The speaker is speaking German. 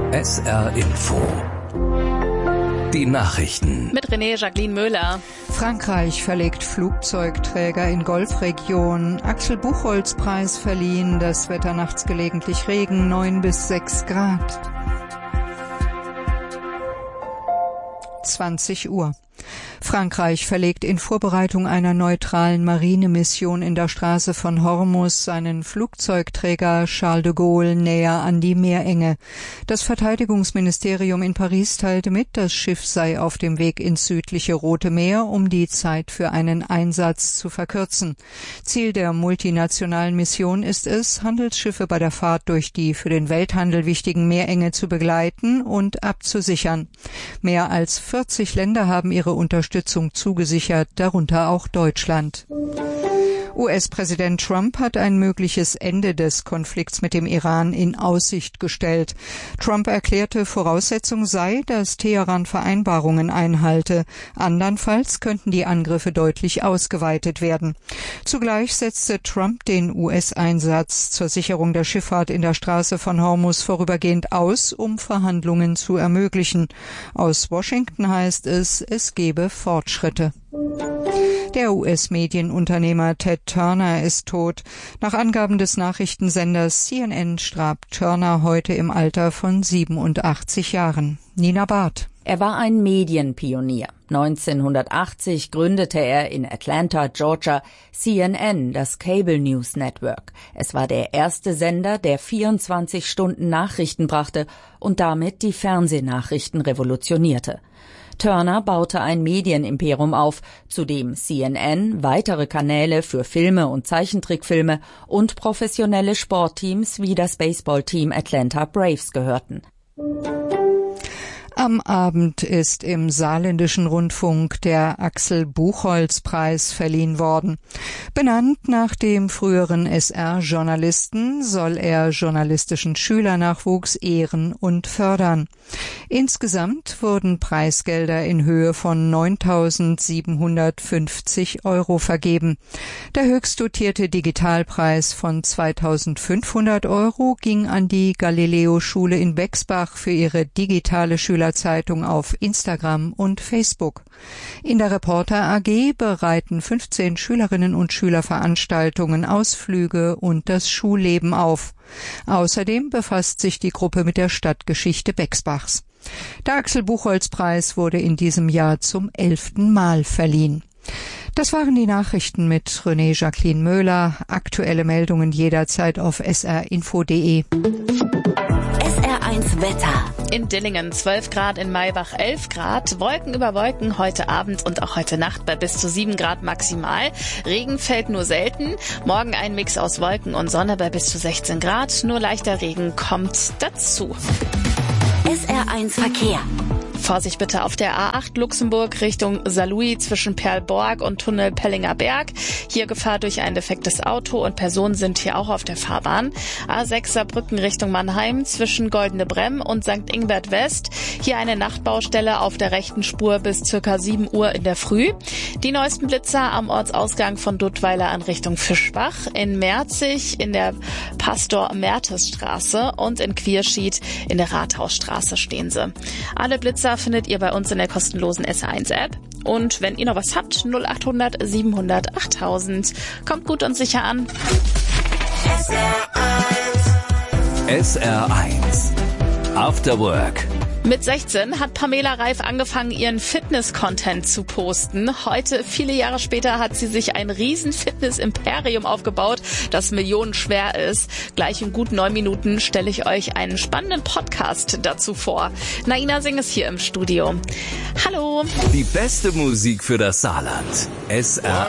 SR Info. Die Nachrichten. Mit Jacqueline Möller. Frankreich verlegt Flugzeugträger in Golfregion. Axel Buchholz Preis verliehen. Das Wetter nachts gelegentlich Regen, 9 bis 6 Grad. 20 Uhr. Frankreich verlegt in Vorbereitung einer neutralen Marinemission in der Straße von Hormuz seinen Flugzeugträger Charles de Gaulle näher an die Meerenge. Das Verteidigungsministerium in Paris teilte mit, das Schiff sei auf dem Weg ins südliche Rote Meer, um die Zeit für einen Einsatz zu verkürzen. Ziel der multinationalen Mission ist es, Handelsschiffe bei der Fahrt durch die für den Welthandel wichtigen Meerenge zu begleiten und abzusichern. Mehr als 40 Länder haben ihre Unterstützung zugesichert, darunter auch Deutschland. US-Präsident Trump hat ein mögliches Ende des Konflikts mit dem Iran in Aussicht gestellt. Trump erklärte, Voraussetzung sei, dass Teheran Vereinbarungen einhalte. Andernfalls könnten die Angriffe deutlich ausgeweitet werden. Zugleich setzte Trump den US-Einsatz zur Sicherung der Schifffahrt in der Straße von Hormuz vorübergehend aus, um Verhandlungen zu ermöglichen. Aus Washington heißt es, es gebe Fortschritte. Der US-Medienunternehmer Ted Turner ist tot. Nach Angaben des Nachrichtensenders CNN starb Turner heute im Alter von 87 Jahren. Nina Barth. Er war ein Medienpionier. 1980 gründete er in Atlanta, Georgia, CNN, das Cable News Network. Es war der erste Sender, der 24 Stunden Nachrichten brachte und damit die Fernsehnachrichten revolutionierte. Turner baute ein Medienimperium auf, zu dem CNN, weitere Kanäle für Filme und Zeichentrickfilme und professionelle Sportteams wie das Baseballteam Atlanta Braves gehörten. Am Abend ist im Saarländischen Rundfunk der Axel Buchholz Preis verliehen worden. Benannt nach dem früheren SR-Journalisten soll er journalistischen Schülernachwuchs ehren und fördern. Insgesamt wurden Preisgelder in Höhe von 9.750 € vergeben. Der höchst dotierte Digitalpreis von 2.500 € ging an die Galileo-Schule in Bexbach für ihre digitale Schülerzeitung auf Instagram und Facebook. In der Reporter AG bereiten 15 Schülerinnen und Schüler Veranstaltungen, Ausflüge und das Schulleben auf. Außerdem befasst sich die Gruppe mit der Stadtgeschichte Bexbachs. Der Axel Buchholz Preis wurde in diesem Jahr zum 11. Mal verliehen. Das waren die Nachrichten mit Jacqueline Möller. Aktuelle Meldungen jederzeit auf srinfo.de. SR1 Wetter. In Dillingen 12 Grad, in Maybach 11 Grad, Wolken über Wolken heute Abend und auch heute Nacht bei bis zu 7 Grad maximal. Regen fällt nur selten, morgen ein Mix aus Wolken und Sonne bei bis zu 16 Grad, nur leichter Regen kommt dazu. SR1 Verkehr. Vorsicht bitte auf der A8 Luxemburg Richtung Saarlouis zwischen Perlborg und Tunnel Pellinger Berg. Hier Gefahr durch ein defektes Auto und Personen sind hier auch auf der Fahrbahn. A6 Saarbrücken Richtung Mannheim zwischen Goldene Bremm und St. Ingbert West. Hier eine Nachtbaustelle auf der rechten Spur bis circa 7 Uhr in der Früh. Die neuesten Blitzer am Ortsausgang von Duttweiler an Richtung Fischbach. In Merzig in der Pastor-Mertes-Straße und in Quierschied in der Rathausstraße stehen sie. Alle Blitzer findet ihr bei uns in der kostenlosen SR1-App. Und wenn ihr noch was habt, 0800 700 8000. Kommt gut und sicher an. SR1 After Work. Mit 16 hat Pamela Reif angefangen, ihren Fitness-Content zu posten. Heute, viele Jahre später, hat sie sich ein riesen Fitness-Imperium aufgebaut, das millionenschwer ist. Gleich in gut 9 Minuten stelle ich euch einen spannenden Podcast dazu vor. Naina Singh ist hier im Studio. Hallo. Die beste Musik für das Saarland. SR1.